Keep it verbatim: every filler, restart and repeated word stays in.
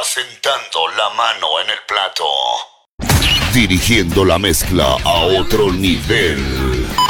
asentando la mano en el plato. Dirigiendo la mezcla a otro nivel.